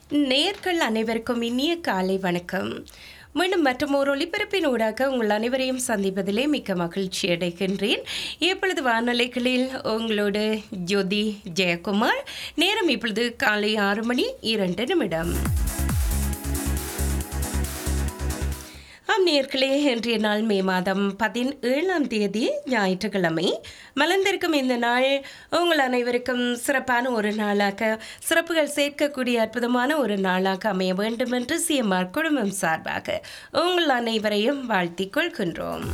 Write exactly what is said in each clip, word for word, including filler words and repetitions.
நேயர்கள் அனைவருக்கும் இனிய காலை வணக்கம். மீண்டும் மற்றும் ஒரு ஒளிபரப்பின் ஊடாக உங்கள் அனைவரையும் சந்திப்பதிலே மிக்க மகிழ்ச்சி அடைகின்றேன். இப்பொழுது வானொலிகளில் உங்களோடு ஜோதி ஜெயக்குமார். நேரம் இப்பொழுது காலை ஆறு மணி இரண்டு நிமிடம். ஆம் நேயர்களே, இன்றைய நாள் மே மாதம் பதினேழாம் தேதி ஞாயிற்றுக்கிழமை. மலர்ந்திருக்கும் இந்த நாள் உங்கள் அனைவருக்கும் சிறப்பான ஒரு நாளாக, சிறப்புகள் சேர்க்கக்கூடிய அற்புதமான ஒரு நாளாக அமைய வேண்டும் என்று சிஎம்ஆர் குடும்பம் சார்பாக உங்கள் அனைவரையும் வாழ்த்திக் கொள்கின்றோம்.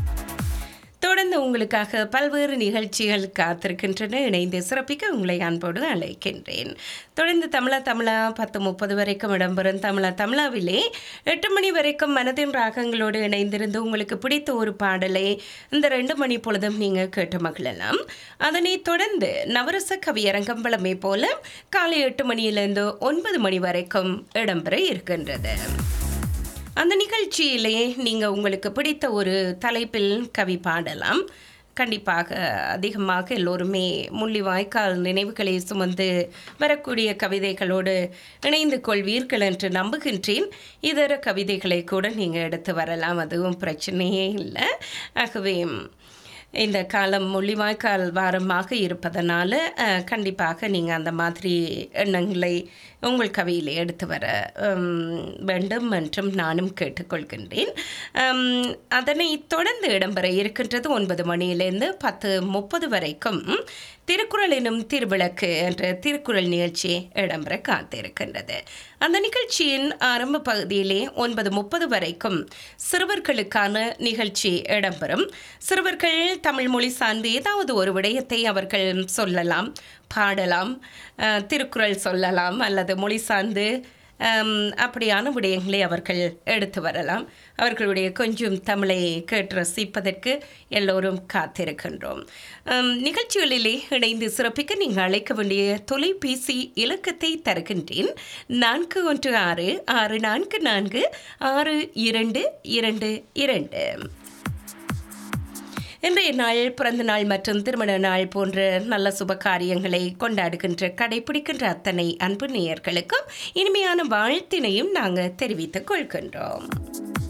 தொடர்ந்து உங்களுக்காக பல்வேறு நிகழ்ச்சிகள் காத்திருக்கின்றன. இணைந்து சிறப்பிக்க உங்களை அன்போடு அழைக்கின்றேன். தொடர்ந்து தமிழா தமிழா பத்து முப்பது வரைக்கும் இடம்பெறும் தமிழா தமிழாவிலே எட்டு மணி வரைக்கும் மனதின் ராகங்களோடு இணைந்திருந்து உங்களுக்கு பிடித்த ஒரு பாடலை இந்த ரெண்டு மணி பொழுதும் நீங்கள் கேட்டு மகிழலாம். அதனைத் தொடர்ந்து நவரச கவியரங்கம் வழமை போல காலை எட்டு மணியிலிருந்து ஒன்பது மணி வரைக்கும் இடம்பெற இருக்கின்றது. அந்த நிகழ்ச்சியிலே நீங்கள் உங்களுக்கு பிடித்த ஒரு தலைப்பில் கவி பாடலாம். கண்டிப்பாக அதிகமாக எல்லோருமே முள்ளிவாய்க்கால் நினைவுகளை சுமந்து வரக்கூடிய கவிதைகளோடு இணைந்து கொள்வீர்கள் என்று நம்புகின்றேன். இதர கவிதைகளை கூட நீங்கள் எடுத்து வரலாம், அதுவும் பிரச்சனையே இல்லை. ஆகவே இந்த காலம் முள்ளிவாய்க்கால் வாரமாக இருப்பதனால கண்டிப்பாக நீங்கள் அந்த மாதிரி எண்ணங்களை உங்கள் கவியில் எடுத்து வர வேண்டும் என்றும் நானும் கேட்டுக்கொள்கின்றேன். அதனை தொடர்ந்து இடம்பெற இருக்கின்றது ஒன்பது மணியிலிருந்து பத்து முப்பது வரைக்கும் திருக்குறள் எனும் திருவிளக்கு என்ற திருக்குறள் நிகழ்ச்சி இடம்பெற காத்திருக்கின்றது. அந்த நிகழ்ச்சியின் ஆரம்ப பகுதியிலே ஒன்பது முப்பது வரைக்கும் சிறுவர்களுக்கான நிகழ்ச்சி இடம்பெறும். சிறுவர்கள் தமிழ் மொழி சார்ந்து ஏதாவது ஒரு விடயத்தை அவர்கள் சொல்லலாம், பாடலாம், திருக்குறள் சொல்லலாம், அல்லது மொழி சார்ந்து அப்படியான விடயங்களை அவர்கள் எடுத்து வரலாம். அவர்களுடைய கொஞ்சம் தமிழை கேட்டு ரசிப்பதற்கு எல்லோரும் காத்திருக்கின்றோம். நிகழ்ச்சிகளிலே இணைந்து சிறப்பிக்க நீங்கள் அழைக்க வேண்டிய தொலைபேசி இலக்கத்தை தருகின்றேன். நான்கு ஒன்று ஆறு ஆறு நான்கு நான்கு ஆறு இரண்டு இரண்டு இரண்டு. இன்றைய நாள் பிறந்த நாள் மற்றும் திருமண நாள் போன்ற நல்ல சுப காரியங்களை கொண்டாடுகின்ற கடைபிடிக்கின்ற அத்தனை அன்பு நேயர்களுக்கும் இனிமையான வாழ்த்தினையும் நாங்கள் தெரிவித்துக் கொள்கின்றோம்.